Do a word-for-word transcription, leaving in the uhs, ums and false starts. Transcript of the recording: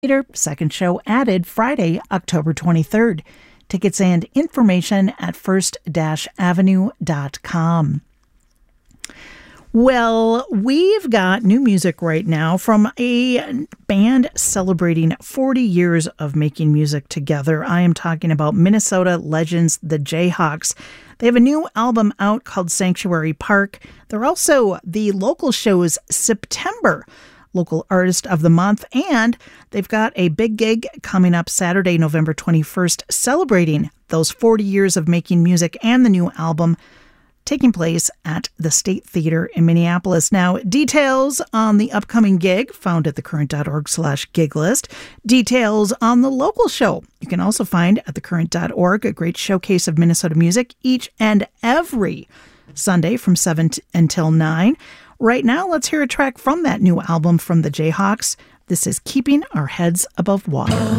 Theater, second show added Friday, October twenty-third. Tickets and information at first dash avenue dot com. Well, we've got new music right now from a band celebrating forty years of making music together. I am talking about Minnesota legends, the Jayhawks. They have a new album out called Sanctuary Park. They're also the local show's September Local Artist of the Month, and they've got a big gig coming up Saturday, November twenty-first, celebrating those forty years of making music and the new album, taking place at the State Theater in Minneapolis. Now, details on the upcoming gig found at thecurrent.org slash gig list. Details on the local show you can also find at thecurrent dot org, a great showcase of Minnesota music each and every Sunday from seven until nine. Right now, let's hear a track from that new album from the Jayhawks. This is Keeping Our Heads Above Water.